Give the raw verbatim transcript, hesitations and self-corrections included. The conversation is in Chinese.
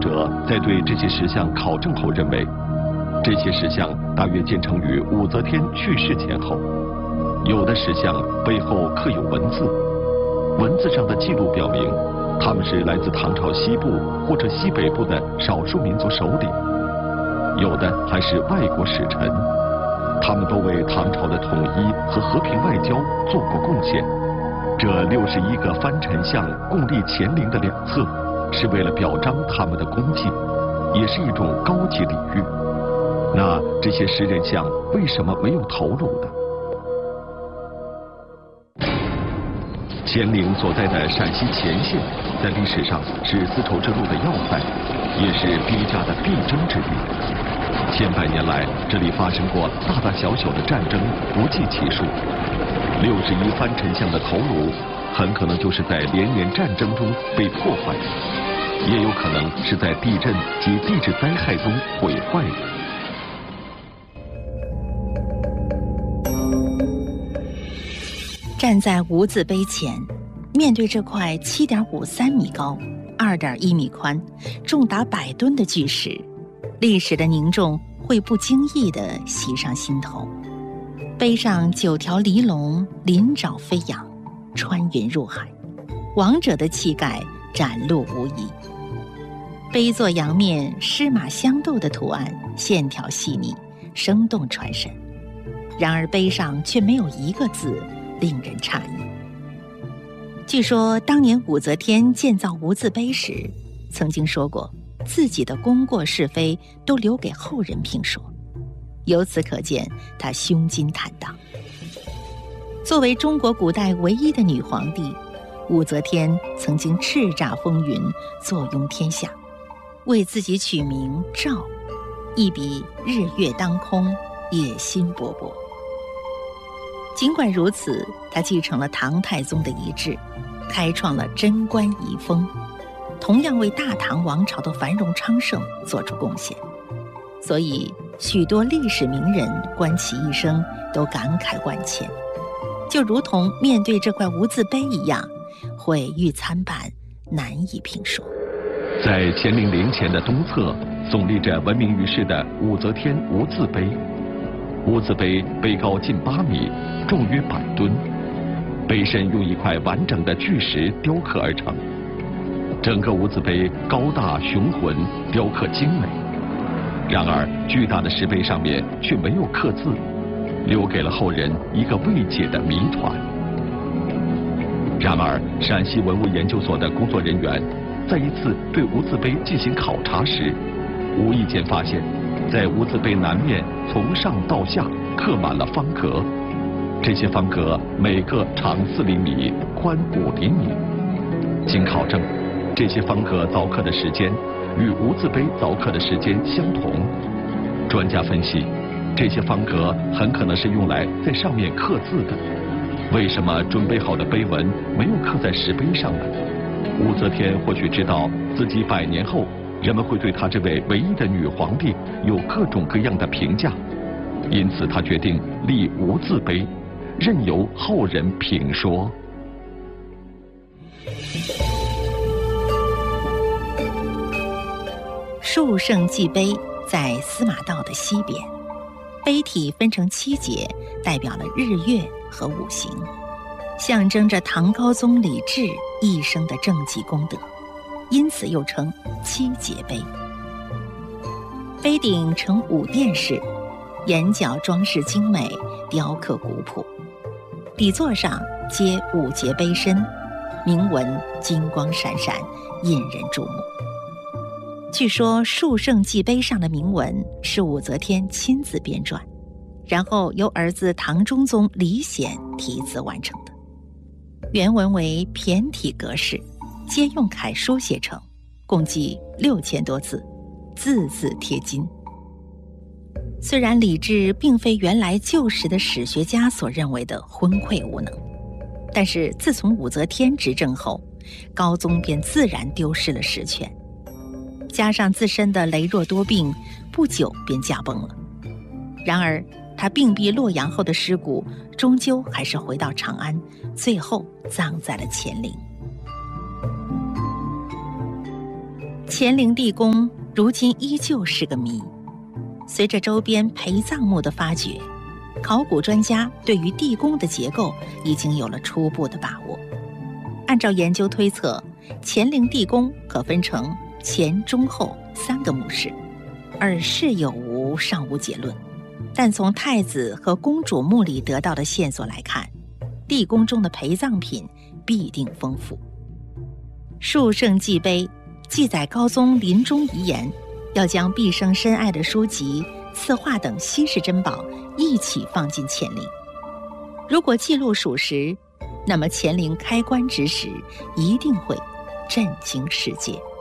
者在对这些石像考证后认为，这些石像大约建成于武则天去世前后。有的石像背后刻有文字，文字上的记录表明，他们是来自唐朝西部或者西北部的少数民族首领，有的还是外国使臣，他们都为唐朝的统一和和平外交做过贡献。这六十一个藩臣像共立乾陵的两侧，是为了表彰他们的功绩，也是一种高级礼遇。那这些石人像为什么没有头颅呢？乾陵所在的陕西乾县，在历史上是丝绸之路的要塞，也是兵家的必争之地。千百年来，这里发生过大大小小的战争不计其数。六十一藩臣像的头颅，很可能就是在连年战争中被破坏的，也有可能是在地震及地质灾害中毁坏的。 站在无字碑前，面对这块七点五三米高、二点一米宽、重达百吨的巨石，历史的凝重会不经意地袭上心头。碑上九条离龙鳞爪飞扬，穿云入海，王者的气概展露无遗。碑座阳面狮马相斗的图案线条细腻，生动传神。然而碑上却没有一个字，令人诧异。据说当年武则天建造无字碑时，曾经说过自己的功过是非都留给后人评说，由此可见她胸襟坦荡。作为中国古代唯一的女皇帝，武则天曾经叱咤风云，坐拥天下，为自己取名赵，一比日月当空，野心勃勃。尽管如此，她继承了唐太宗的遗志，开创了贞观遗风，同样为大唐王朝的繁荣昌盛做出贡献。所以许多历史名人观其一生都感慨万千，就如同面对这块无字碑一样，毁誉参半，难以评说。 在乾陵陵前的东侧，耸立着闻名于世的武则天无字碑。无字碑碑高近八米，重约百吨，碑身用一块完整的巨石雕刻而成。整个无字碑高大雄浑，雕刻精美。然而，巨大的石碑上面却没有刻字，留给了后人一个未解的谜团。然而，陕西文物研究所的工作人员在一次对无字碑进行考察时，无意间发现，在无字碑南面从上到下刻满了方格，这些方格每个长四厘米，宽五厘米。经考证，这些方格凿刻的时间与无字碑凿刻的时间相同。专家分析，这些方格很可能是用来在上面刻字的。为什么准备好的碑文没有刻在石碑上呢？武则天或许知道自己百年后人们会对她这位唯一的女皇帝有各种各样的评价，因此她决定立无字碑，任由后人评说。 述圣祭碑在司马道的西边，碑体分成七节，代表了日月和五行，象征着唐高宗李治一生的政绩功德，因此又称七节碑。碑顶呈五殿式，檐角装饰精美，雕刻古朴，底座上皆五节碑身，铭文金光闪闪，引人注目。据说述圣祭碑上的铭文是武则天亲自编撰，然后由儿子唐中宗李显题字完成的。原文为骈体格式，皆用楷书写成，共计六千多字，字字贴金。虽然李治并非原来旧时的史学家所认为的昏聩无能，但是自从武则天执政后，高宗便自然丢失了实权，加上自身的羸弱多病，不久便驾崩了。然而他病毙洛阳后的尸骨终究还是回到长安，最后葬在了乾陵。 乾陵地宫如今依旧是个谜。随着周边陪葬墓的发掘，考古专家对于地宫的结构已经有了初步的把握。按照研究推测，乾陵地宫可分成前、中、后三个墓室，而是有无尚无结论。但从太子和公主墓里得到的线索来看，地宫中的陪葬品必定丰富。述圣纪碑记载高宗临终遗言，要将毕生深爱的书籍、字画等稀世珍宝一起放进乾陵。如果记录属实，那么乾陵开棺之时一定会震惊世界。